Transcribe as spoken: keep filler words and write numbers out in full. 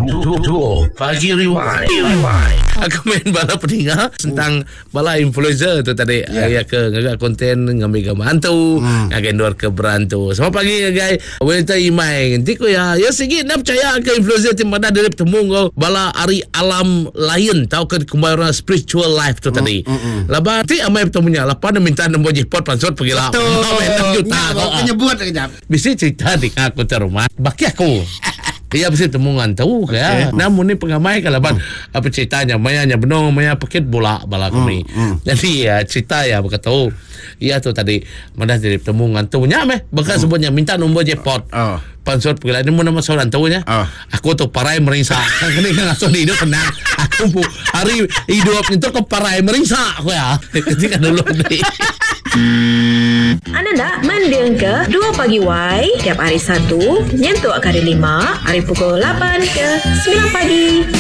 Duo Pagi Rewind. Aku main bala pendengar tentang bala influencer tu tadi. Yeah. Ya ke ngagak konten ngambil gambar hantu, hmm. ngagak endor ke berantu. Selamat pagi guys. Wanita imai. Nanti ko ya, ya sikit nak percaya ke influencer tim mana dari bertemu kau bala ari alam lain tahu ke kemahiran spiritual life tu tadi. Hmm, hmm. Laba ti amai bertemunya. Lapa nak minta nombor jipot pansot pergi lah. Betul. Penyebut kejap. Bisa cerita di aku terumah. Baki aku. Dia bisa temungan tahu okay. Ya. Namun ni pengamai kalau ban hmm. apa ceritanya mayanya benar maya paket bola bala kami. Hmm. Hmm. Jadi ya cerita ya berkata tahu. Ia tu tadi mana jadi temungan tu nya meh bekas hmm. sebutnya minta nombor jackpot. Oh. Pansot pergi ni mana masalah tahu nya. Oh. Aku tu parai merisa. Kan ni kan asal hidup tenang. Aku pu hari hidup itu ke parai merisa aku ya. Ketika dulu ni. Anda nak mendeng ke Dua Pagi Y tiap hari Sabtu nyentuk hari lima, hari pukul lapan ke sembilan pagi.